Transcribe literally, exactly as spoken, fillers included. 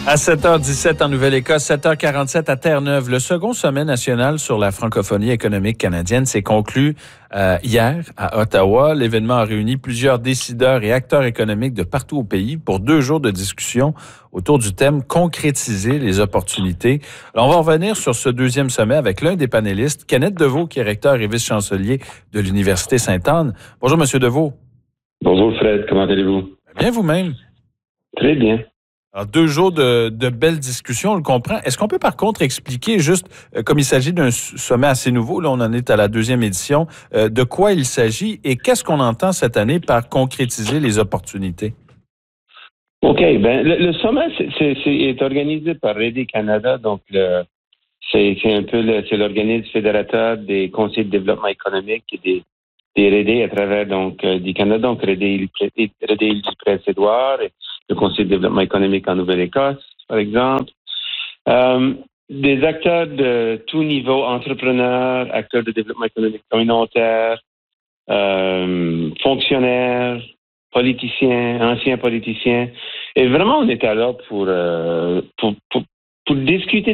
À sept heures dix-sept en Nouvelle-Écosse, sept heures quarante-sept à Terre-Neuve, le second sommet national sur la francophonie économique canadienne s'est conclu euh, hier à Ottawa. L'événement a réuni plusieurs décideurs et acteurs économiques de partout au pays pour deux jours de discussion autour du thème « Concrétiser les opportunités ». Alors, on va revenir sur ce deuxième sommet avec l'un des panélistes, Kenneth Deveau, qui est recteur et vice-chancelier de l'Université Sainte-Anne. Bonjour, Monsieur Deveau. Bonjour, Fred. Comment allez-vous? Bien vous-même. Très bien. Alors, deux jours de, de belles discussions, on le comprend. Est-ce qu'on peut par contre expliquer, juste euh, comme il s'agit d'un sommet assez nouveau, là on en est à la deuxième édition, euh, de quoi il s'agit et qu'est-ce qu'on entend cette année par concrétiser les opportunités? OK. Ben, le, le sommet c'est, c'est, c'est, est organisé par R E D I Canada, donc le, c'est, c'est un peu le, c'est l'organisme fédérateur des conseils de développement économique et des, des R E D I à travers donc euh, du Canada, donc R E D I, R E D I du Prince-Édouard, le Conseil de développement économique en Nouvelle-Écosse, par exemple. Euh, des acteurs de tout niveau, entrepreneurs, acteurs de développement économique communautaire, euh, fonctionnaires, politiciens, anciens politiciens. Et vraiment, on était là pour, euh, pour, pour, pour discuter